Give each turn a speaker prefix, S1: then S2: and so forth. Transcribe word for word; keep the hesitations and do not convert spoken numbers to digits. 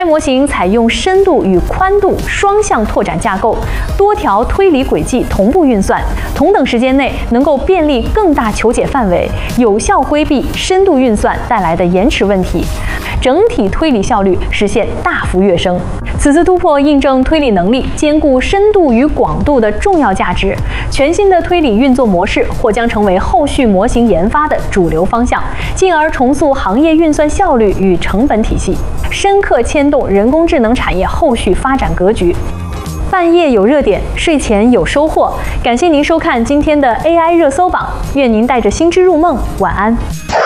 S1: 模型采用深度与宽度双向拓展架构，多条推理轨迹同步运算，同等时间内能够便利更大求解范围，有效规避深度运算带来的延迟问题，整体推理效率实现大幅跃升。此次突破印证推理能力兼顾深度与广度的重要价值，全新的推理运作模式或将成为后续模型研发的主流方向，进而重塑行业运算效率与成本体系，深刻牵动人工智能产业后续发展格局。半夜有热点，睡前有收获。感谢您收看今天的 A I 热搜榜，愿您带着新知入梦，晚安。